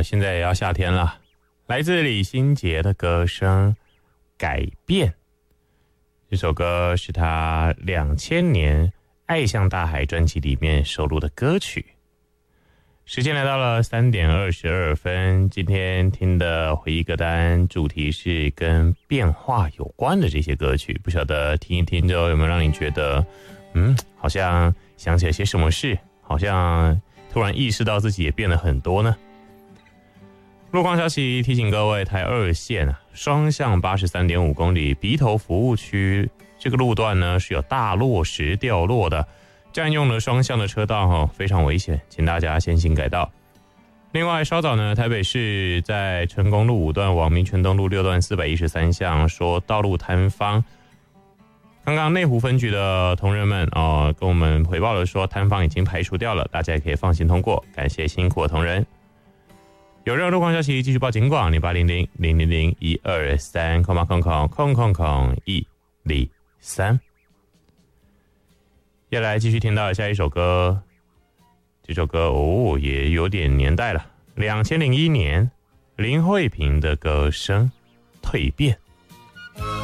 现在也要夏天了，来自李心洁的歌声《改变》。这首歌是他2000年《爱向大海》专辑里面收录的歌曲。时间来到了3点22分，今天听的回忆歌单主题是跟变化有关的这些歌曲，不晓得听一听之后有没有让你觉得好像想起了些什么事，好像突然意识到自己也变了很多呢。路况消息提醒各位，台2线双向83.5公里鼻头服务区这个路段呢是有大落石掉落的，占用了双向的车道非常危险，请大家先行改道。另外稍早呢，台北市在成功路5段往民权东路6段413巷说道路坍方，刚刚内湖分局的同仁们跟我们回报了说摊方已经排除掉了，大家也可以放心通过，感谢辛苦的同仁。有任何路况消息继续报警广0800-000-123000-103。要来继续听到下一首歌，这首歌也有点年代了，2001年林慧萍的歌声《蜕变》。